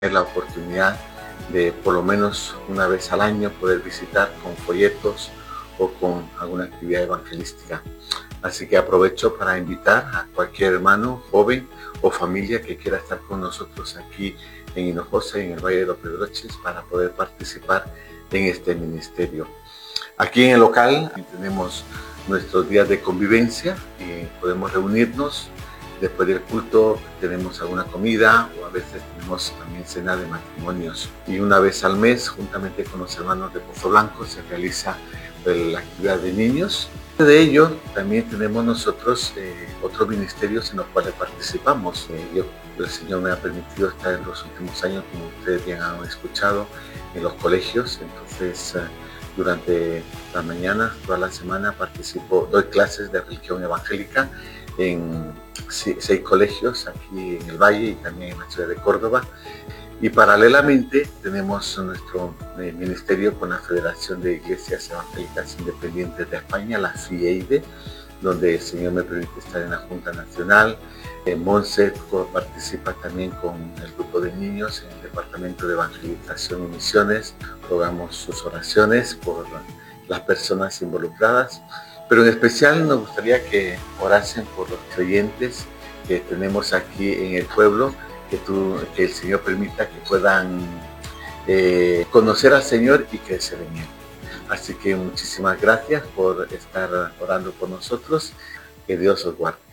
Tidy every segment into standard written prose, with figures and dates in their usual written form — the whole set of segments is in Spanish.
la oportunidad de por lo menos una vez al año poder visitar con folletos o con alguna actividad evangelística. Así que aprovecho para invitar a cualquier hermano, joven o familia que quiera estar con nosotros aquí en Hinojosa y en el Valle de los Pedroches para poder participar en este ministerio. Aquí en el local tenemos nuestros días de convivencia y podemos reunirnos. Después del culto tenemos alguna comida o a veces tenemos también cena de matrimonios. Y una vez al mes, juntamente con los hermanos de Pozo Blanco, se realiza la actividad de niños. De ello, también tenemos nosotros otros ministerios en los cuales participamos. El Señor me ha permitido estar en los últimos años, como ustedes bien han escuchado, en los colegios. Entonces, durante la mañana, toda la semana doy clases de religión evangélica en 6 colegios aquí en el Valle y también en la ciudad de Córdoba. Y paralelamente tenemos nuestro ministerio con la Federación de Iglesias Evangélicas Independientes de España, la FIEIDE, donde el Señor me permite estar en la Junta Nacional. Monse participa también con el grupo de niños en el Departamento de Evangelización y Misiones. Rogamos sus oraciones por las personas involucradas, pero en especial nos gustaría que orasen por los creyentes que tenemos aquí en el pueblo, que el Señor permita que puedan conocer al Señor y crecer en Él. Así que muchísimas gracias por estar orando por nosotros. Que Dios os guarde.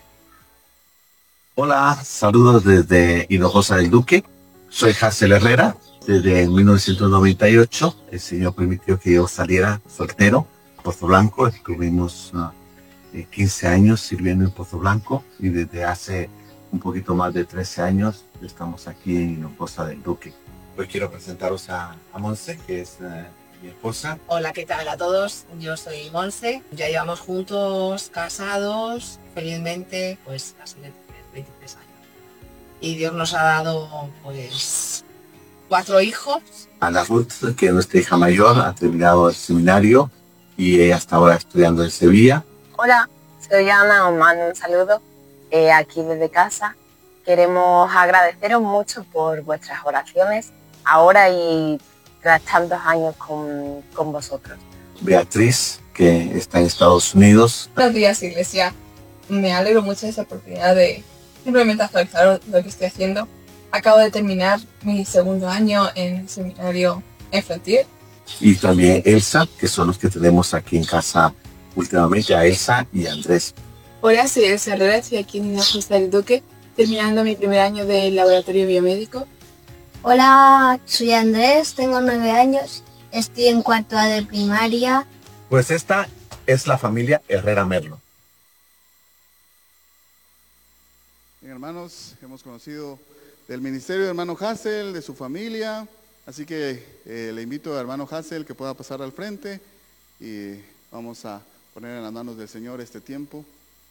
Hola, saludos desde Hinojosa del Duque. Soy Hazel Herrera. Desde 1998 el Señor permitió que yo saliera soltero a Pozo Blanco. Estuvimos 15 años sirviendo en Pozo Blanco y desde hace un poquito más de 13 años estamos aquí en Hinojosa del Duque. Hoy quiero presentaros a Monse, que es mi esposa. Hola, ¿qué tal a todos? Yo soy Monse. Ya llevamos juntos, casados, felizmente, pues casi 23 años. Y Dios nos ha dado, pues, 4 hijos. Ana Ruth, que es nuestra hija mayor, ha terminado el seminario y ella está ahora estudiando en Sevilla. Hola, soy Ana, os mando un saludo aquí desde casa. Queremos agradeceros mucho por vuestras oraciones ahora y tras tantos años con vosotros. Beatriz, que está en Estados Unidos. Buenos días, Iglesia. Me alegro mucho de esa oportunidad de simplemente actualizar lo que estoy haciendo. Acabo de terminar mi segundo año en el seminario en Frontier. Y también Elsa, que son los que tenemos aquí en casa últimamente, a Elsa y a Andrés. Hola, soy Elsa Herrera, estoy aquí en Hinojosa del Duque, terminando mi primer año de laboratorio biomédico. Hola, soy Andrés, tengo 9 años, estoy en 4º de primaria. Pues esta es la familia Herrera Merlo. Bien, hermanos, hemos conocido del ministerio de hermano Hazel, de su familia, así que le invito a hermano Hazel que pueda pasar al frente y vamos a poner en las manos del Señor este tiempo.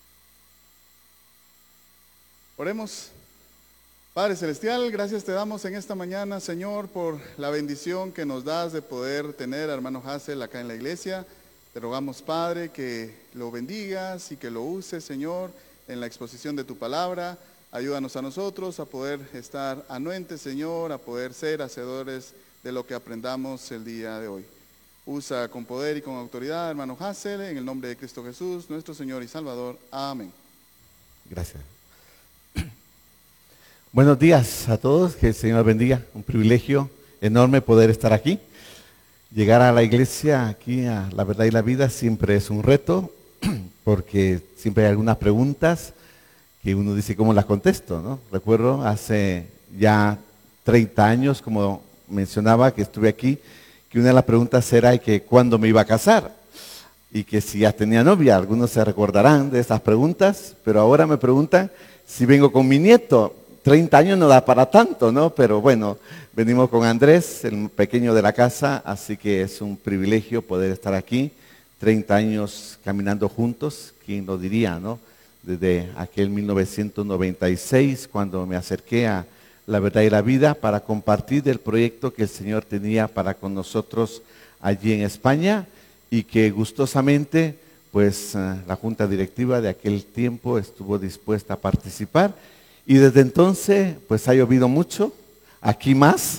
Oremos. Padre Celestial, gracias te damos en esta mañana, Señor, por la bendición que nos das de poder tener a hermano Hazel acá en la iglesia. Te rogamos, Padre, que lo bendigas y que lo uses, Señor, en la exposición de tu palabra. Ayúdanos a nosotros a poder estar anuentes, Señor, a poder ser hacedores de lo que aprendamos el día de hoy. Usa con poder y con autoridad, hermano Hazel, en el nombre de Cristo Jesús, nuestro Señor y Salvador. Amén. Gracias. Buenos días a todos, que el Señor bendiga. Un privilegio enorme poder estar aquí. Llegar a la iglesia, aquí a La Verdad y la Vida, siempre es un reto, porque siempre hay algunas preguntas que uno dice, ¿cómo las contesto?, ¿no? Recuerdo hace ya 30 años, como mencionaba, que estuve aquí, que una de las preguntas era que cuándo me iba a casar y que si ya tenía novia. Algunos se recordarán de esas preguntas, pero ahora me preguntan si vengo con mi nieto. 30 años no da para tanto, ¿no? Pero bueno, venimos con Andrés, el pequeño de la casa, así que es un privilegio poder estar aquí. 30 años caminando juntos, ¿quién lo diría, no? Desde aquel 1996, cuando me acerqué a La Verdad y la Vida para compartir del proyecto que el Señor tenía para con nosotros allí en España y que gustosamente, pues la junta directiva de aquel tiempo estuvo dispuesta a participar. Y desde entonces, pues ha llovido mucho, aquí más,